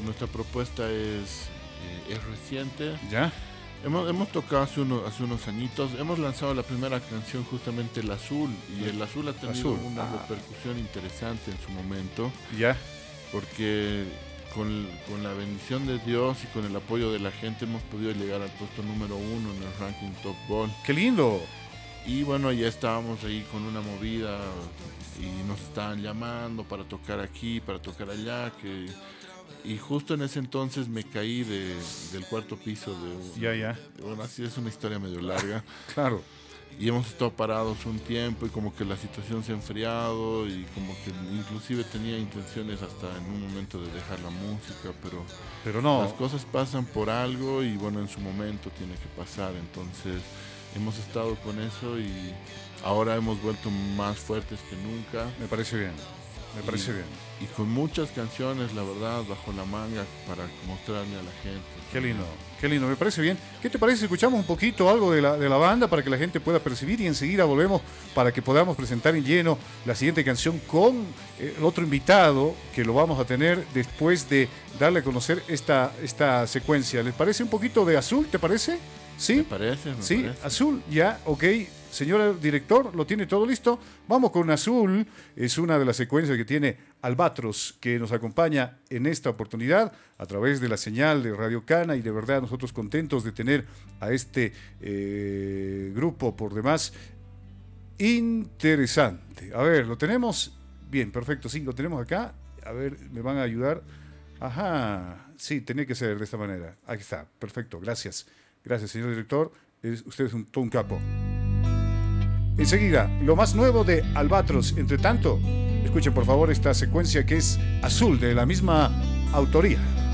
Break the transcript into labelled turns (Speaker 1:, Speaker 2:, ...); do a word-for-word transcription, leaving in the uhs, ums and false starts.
Speaker 1: nuestra propuesta es, eh, es reciente.
Speaker 2: ¿Ya?
Speaker 1: Hemos, hemos tocado hace, uno, hace unos añitos, hemos lanzado la primera canción justamente El Azul, y El Azul ha tenido
Speaker 2: Azul.
Speaker 1: una
Speaker 2: Ah.
Speaker 1: repercusión interesante en su momento,
Speaker 2: ¿Ya?
Speaker 1: porque con, con la bendición de Dios y con el apoyo de la gente hemos podido llegar al puesto número uno en el ranking Top Ball.
Speaker 2: ¡Qué lindo!
Speaker 1: Y bueno, ya estábamos ahí con una movida y nos estaban llamando para tocar aquí, para tocar allá, que... Y justo en ese entonces me caí de, del cuarto piso de...
Speaker 2: Ya, ya.
Speaker 1: Bueno, así es una historia medio larga.
Speaker 2: Claro.
Speaker 1: Y hemos estado parados un tiempo y como que la situación se ha enfriado y como que inclusive tenía intenciones hasta en un momento de dejar la música, pero...
Speaker 2: Pero no.
Speaker 1: Las cosas pasan por algo y bueno, en su momento tiene que pasar. Entonces hemos estado con eso y ahora hemos vuelto más fuertes que nunca.
Speaker 2: Me parece bien. Me parece
Speaker 1: y,
Speaker 2: bien.
Speaker 1: Y con muchas canciones, la verdad, bajo la manga para mostrarle a la gente.
Speaker 2: Qué lindo, qué lindo, me parece bien. ¿Qué te parece si escuchamos un poquito algo de la, de la banda para que la gente pueda percibir y enseguida volvemos para que podamos presentar en lleno la siguiente canción con eh, otro invitado que lo vamos a tener después de darle a conocer esta, esta secuencia? ¿Les parece un poquito de Azul, te parece? ¿Sí?
Speaker 1: ¿Me parece? Me
Speaker 2: sí,
Speaker 1: parece.
Speaker 2: Azul, ya, ok. Señor director, ¿lo tiene todo listo? Vamos con Azul. Es una de las secuencias que tiene Albatros, que nos acompaña en esta oportunidad a través de la señal de Radio Cana, y de verdad nosotros contentos de tener a este eh, grupo por demás interesante. A ver, ¿lo tenemos? Bien, perfecto, sí, lo tenemos acá. A ver, me van a ayudar. Ajá, sí, tenía que ser de esta manera. Aquí está, perfecto, gracias. Gracias, señor director. Es, usted es un, todo un capo. Enseguida, lo más nuevo de Albatros. Entre tanto, escuchen por favor esta secuencia que es Azul, de la misma autoría.